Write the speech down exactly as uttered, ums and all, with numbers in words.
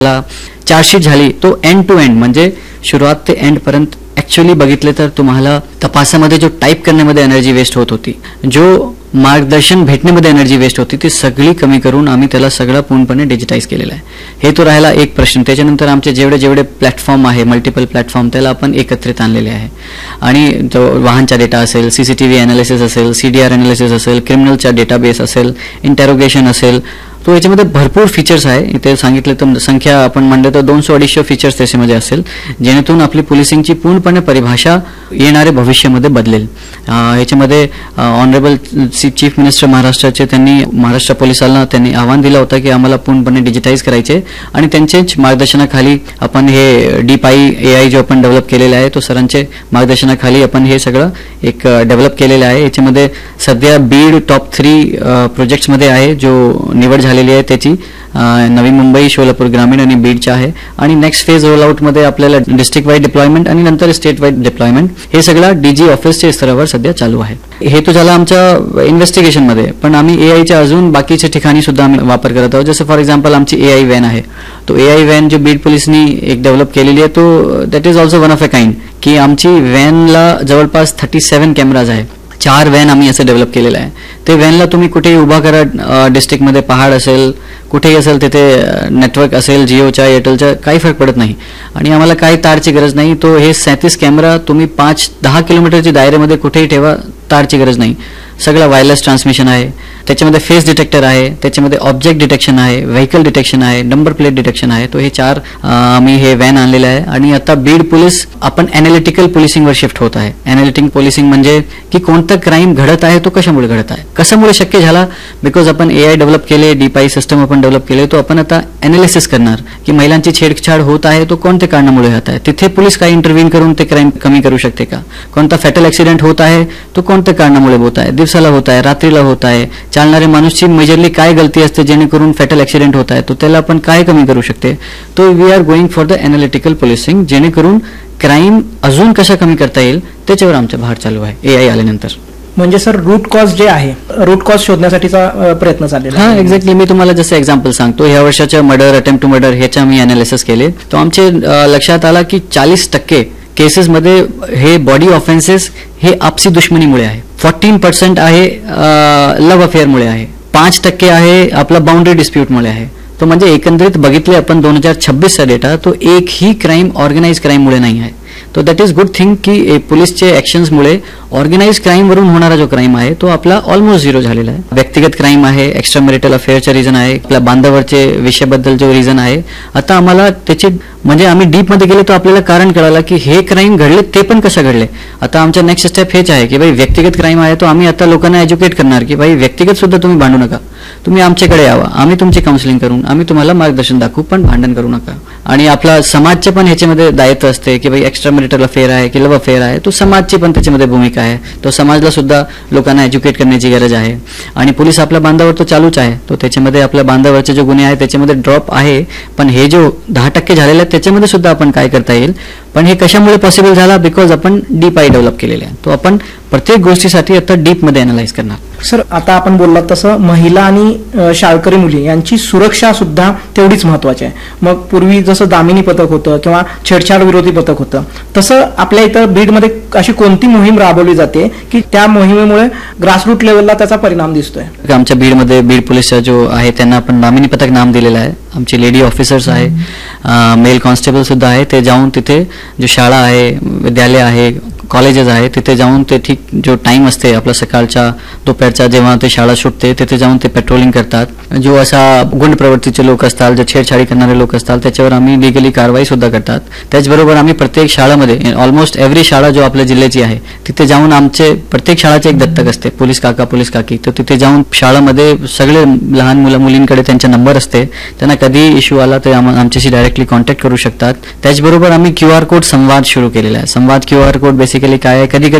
Chargesheet झाली तो end to end म्हणजे सुरुवात ते एंड पर्यंत ऍक्च्युअली बघितले तर तुम्हाला तपासामध्ये जो टाईप करण्यामध्ये एनर्जी वेस्ट होत होती, जो मार्गदर्शन भेटण्यामध्ये एनर्जी वेस्ट होती, ती सगळी कमी करून आम्ही त्याला सगळं पूर्णपणे डिजिटाईज केलेलं आहे. हे तो राहिला एक प्रश्न. त्याच्यानंतर आमचे जेवढे जेवढे प्लॅटफॉर्म आहे, मल्टिपल प्लॅटफॉर्म, त्याला आपण एकत्रित आणलेले आहे. आणि तो वाहनचा डेटा असेल, सीसीटीव्ही अनालिसिस असेल, सीडीआर अनालिसिस असेल, क्रिमिनलचा डेटाबेस असेल, इंटॅरोगेशन असेल, तो याच्यामध्ये भरपूर फीचर्स आहे. इथे सांगितले तर संख्या आपण म्हणले तर दोनशे अडीचशे फीचर्स त्याच्यामध्ये असेल, जेणेकरून आपली पोलिसिंगची पूर्णपणे परिभाषा येणाऱ्या भविष्यामध्ये बदलेल. याच्यामध्ये ऑनरेबल चीफ मिनिस्टर महाराष्ट्राचे त्यांनी महाराष्ट्र पोलिसांना त्यांनी आव्हान दिलं होतं की आम्हाला पूर्णपणे डिजिटाईज करायचे आणि त्यांच्याच मार्गदर्शनाखाली आपण हे डीपाई ए आय जो आपण डेव्हलप केलेला आहे तो सरांचे मार्गदर्शनाखाली आपण हे सगळं एक डेव्हलप केलेलं आहे. याच्यामध्ये सध्या बीड टॉप थ्री प्रोजेक्ट्समध्ये आहे, जो निवड झालेली आहे त्याची नवी मुंबई, सोलापूर ग्रामीण आणि बीडच्या आहे. आणि नेक्स्ट फेज रोल आउटमध्ये आपल्याला डिस्ट्रिक्ट वाईड डिप्लॉयमेंट आणि नंतर स्टेट वाईड डिप्लॉयमेंट हे सगळं डीजी ऑफिसच्या स्तरावर सध्या चालू आहे. हे तो झाला आमच्या इन्व्हेस्टिगेशनमध्ये, पण आम्ही ए आयच्या अजून बाकीच्या ठिकाणी सुद्धा आम्ही वापर करत आहोत. जसं फॉर एक्झाम्पल आमची ए आय व्हॅन आहे, तो ए आय व्हॅन जो बीड पोलिसनी एक डेव्हलप केलेली आहे, तो that is also one of a kind, की आमची व्हॅनला जवळपास थर्टी सेव्हन कॅमेराज आहे. चार व्हॅन आम्ही असं डेव्हलप केलेलं आहे. ते व्हॅनला तुम्ही कुठेही उभा करा, डिस्ट्रिक्टमध्ये पहाड असेल, कुठेही असेल, तिथे नेटवर्क असेल, जिओच्या एअरटेलच्या, काही फरक पडत नाही आणि आम्हाला काही तारची गरज नाही. तो हे सैंतीस कॅमेरा तुम्ही पाच दहा किलोमीटरच्या दायऱ्यामध्ये कुठेही ठेवा, तारची गरज नाही. सगळं वायरलेस ट्रान्समिशन आहे. त्याच्यामध्ये फेस डिटेक्टर आहे, त्याच्यामध्ये ऑब्जेक्ट डिटेक्शन आहे, व्हेकल डिटेक्शन आहे, नंबर प्लेट डिटेक्शन आहे. तो हे चार आम्ही हे व्हॅन आणलेलं आहे. आणि आता बीड पोलीस आपण अॅनालिटिकल पोलिसिंगवर शिफ्ट होत आहे. अॅनालिटिक पोलिसिंग म्हणजे की कोणता क्राईम घडत आहे, तो कशामुळे घडत आहे, कशामुळे शक्य झाला. बिकॉज आपण ए आय डेव्हलप केले, डीपाई सिस्टम आपण डेव्हलप केले, तो आपण आता अॅनालिसिस करणार की महिलांची छेडछाड होत आहे तो कोणत्या कारणामुळे होत आहे, तिथे पोलीस काय इंटरव्हीन करून ते क्राईम कमी करू शकते का. कोणता फॅटल ऍक्सिडेंट होत आहे तो कोणत्या कारणामुळे होत आहे, दिवसाला होत आहे, रात्रीला होत आहे, चालणाऱ्या माणूसची मेजरली काय गलती असते जेणेकरून फॅटल ऍक्सिडेंट होत आहे, तो त्याला आपण काय कमी करू शकते. तो we R going for the analytical policing, जेणेकरून क्राईम अजून कशा कमी करता येईल त्याच्यावर आमचा भार चालू आहे ए आय आल्यानंतर. म्हणजे सर रूट कॉज जे आहे, रूट कॉज शोधण्यासाठीचा प्रयत्न चाललेला हा एक्झॅक्टली. मी तुम्हाला जसं एक्झाम्पल सांगतो, ह्या वर्षाच्या मर्डर, अटेम्प्ट टू मर्डर ह्याच्या मी अनालिसिस केले, तो आमचे लक्षात आला की चाळीस टक्के केसेसमध्ये हे बॉडी ऑफेन्सेस हे आपसी दुश्मनीमुळे आहे. फोर्टीन पर्सेंट आहे लव्ह अफेअरमुळे आहे. पाच टक्के आहे आपला बाउंड्री डिस्प्यूटमुळे आहे. तो म्हणजे एकंदरीत बघितले आपण दोन हजार छब्बीसचा डेटा, तो एकही क्राईम ऑर्गनाइज क्राईममुळे नाही आहे. तो दॅट इज गुड थिंग की पोलीसचे ऍक्शन्समुळे ऑर्गनाइज क्राईमवरून होणारा जो क्राईम आहे तो आपला ऑलमोस्ट झिरो झालेला आहे. व्यक्तिगत क्राईम आहे, एक्स्ट्रा मॅरिटल अफेअरचे रिझन आहे, आपल्या बांधावरचे विषयाबद्दल जो रिझन आहे. आता आम्हाला त्याचे म्हणजे आम्ही डीपमध्ये गेले तर आपल्याला कारण कळालं की हे क्राईम घडले ते पण कसं घडले. आता आमचा नेक्स्ट स्टेप हेच आहे की भाई व्यक्तिगत क्राईम आहे तो आम्ही आता लोकांना एज्युकेट करणार की भाई व्यक्तिगत सुद्धा तुम्ही भांडू नका, तुम्ही आमच्याकडे यावा, आम्ही तुमची काउन्सिलिंग करून आम्ही तुम्हाला मार्गदर्शन दाखवू, पण भांडण करू नका. आणि आपला समाजचे पण ह्याच्यामध्ये दायित्व असते की भाई एक्स्ट्रा मॅरिटल अफेअर आहे की लव्ह अफेअर आहे, तो समाजची पण त्याच्यामध्ये भूमिका आहे. तो समाजला सुद्धा लोकांना एज्युकेट करण्याची गरज आहे. आणि पोलीस आपल्या बांधावर तो चालूच आहे, तो त्याच्यामध्ये आपल्या बांधावरचे जे गुन्हे आहेत त्याच्यामध्ये ड्रॉप आहे, पण हे जो दहा टक्के झालेले आहेत त्याच्यामध्ये सुद्धा आपण काय करता येईल. पण हे कशामुळे पॉसिबल झाला, बिकॉज आपण डीप आय डेव्हलप केलेले आहे. तो आपण प्रत्येक गोष्टीसाठी आता डीपमध्ये अनालाइज करणार. सर आता आपण बोललात तसं महिला आणि शाळकरी मुली यांची सुरक्षा सुद्धा तेवढीच महत्वाची आहे. मग पूर्वी जसं दामिनी पथक होतं किंवा छेडछाड विरोधी पथक होतं, तसं आपल्या इथं बीडमध्ये अशी कोणती मोहीम राबवली जाते की त्या मोहिमेमुळे ग्रासरूट लेवलला त्याचा परिणाम दिसतोय. आमच्या बीडमध्ये बीड पोलीस जो आहे त्यांना आपण दामिनी पथक नाम दिलेलं आहे. आमची लेडी ऑफिसर्स आहे, मेल कॉन्स्टेबल सुद्धा आहे, ते जाऊन तिथे जो शाळा आहे, विद्यालय आहे, कॉलेजेस आहे, तिथे जाऊन ते ठीक जो टाइम असते आपला सकाळच्या दुपारच्या जेव्हा ते शाळा सुटते तिथे जाऊन ते पेट्रोलिंग करतात. जो असा गुंड प्रवृत्तीचे लोक असतात, जे छेडछाडी करणारे लोक असतात त्याच्यावर आम्ही लिगली कारवाई सुद्धा करतात. त्याचबरोबर आम्ही प्रत्येक शाळामध्ये ऑलमोस्ट एव्हरी शाळा जो आपल्या जिल्ह्याची आहे तिथे जाऊन आमचे प्रत्येक शाळाचे एक दत्तक असते, पोलीस काका पोलीस काकी, तर तिथे जाऊन शाळामध्ये सगळे लहान मुलं मुलींकडे त्यांचा नंबर असते, त्यांना कधी इश्यू आला तर आमच्याशी डायरेक्टली कॉन्टॅक्ट करू शकतात. त्याचबरोबर आम्ही क्यू आर कोड संवाद सुरू केलेला आहे. संवाद क्यू आर कोड बेसिकली काय आहे, कधी कधी